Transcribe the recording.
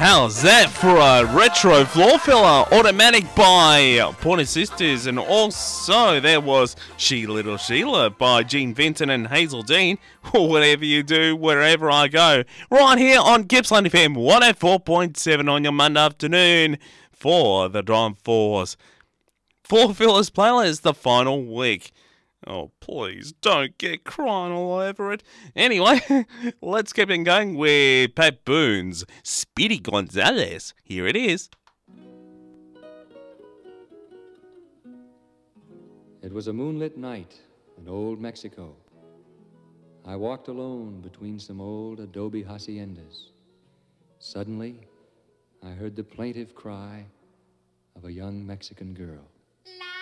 How's that for a retro floor filler? Automatic by Pointer Sisters, and also there was She Little Sheila by Gene Vincent and Hazel Dean. Whatever you do, wherever I go, right here on Gippsland FM 104.7 on your Monday afternoon for the Drum Force Floor Fillers playlist, the final week. Oh, please don't get crying all over it. Anyway, let's keep it going with Pat Boone's Speedy Gonzales. Here it is. It was a moonlit night in old Mexico. I walked alone between some old adobe haciendas. Suddenly, I heard the plaintive cry of a young Mexican girl.